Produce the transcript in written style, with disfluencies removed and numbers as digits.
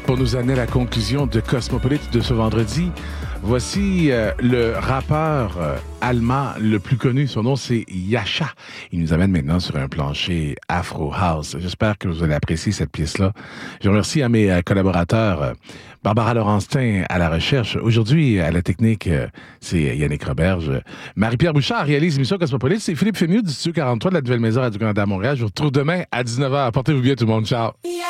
pour nous amener à la conclusion de Cosmopolite de ce vendredi. Voici le rappeur allemand le plus connu. Son nom, c'est Yasha. Il nous amène maintenant sur un plancher Afro House. J'espère que vous allez apprécier cette pièce-là. Je remercie à mes collaborateurs, Barbara Laurentin à la recherche. Aujourd'hui, à la technique, c'est Yannick Roberge. Marie-Pierre Bouchard réalise l'émission Cosmopolite. C'est Philippe Fémieux du Studio 43 de la Nouvelle Maison Radio-Canada à Montréal. Je vous retrouve demain à 19h. Portez-vous bien tout le monde. Ciao.